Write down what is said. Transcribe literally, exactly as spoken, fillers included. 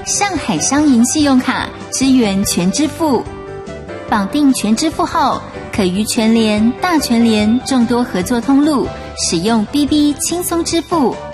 上海商银信用卡支援全支付，绑定全支付后，可于全联、大全联众多合作通路使用 B B 轻松支付，